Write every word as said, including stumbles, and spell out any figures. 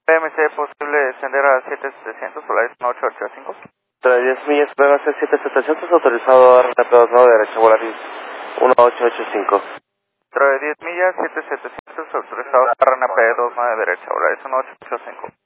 P M C posible descender a siete mil setecientos, Polaris uno ocho ocho cinco. Entre diez millas, P M C siete mil setecientos, autorizado a R P dos nueve, derecha, Polaris uno ocho ocho cinco. Entre diez millas, siete mil setecientos, autorizado a R N P dos nueve, derecha, Polaris uno ocho ocho cinco.